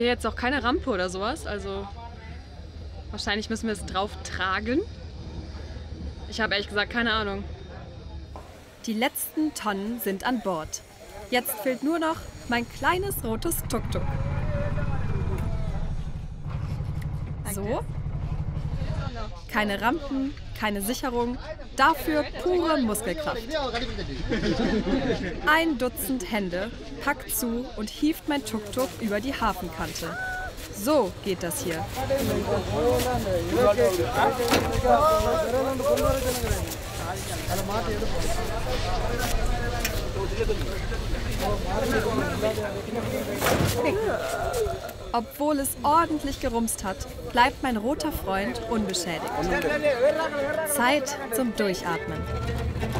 Hier jetzt auch keine Rampe oder sowas, also wahrscheinlich müssen wir es drauf tragen. Ich habe ehrlich gesagt keine Ahnung. Die letzten Tonnen sind an Bord. Jetzt fehlt nur noch mein kleines rotes Tuk-Tuk. So. Keine Rampen, keine Sicherung, dafür pure Muskelkraft. 1 Dutzend Hände packt zu und hieft mein Tuk-Tuk über die Hafenkante. So geht das hier. Obwohl es ordentlich gerumst hat, bleibt mein roter Freund unbeschädigt. Zeit zum Durchatmen.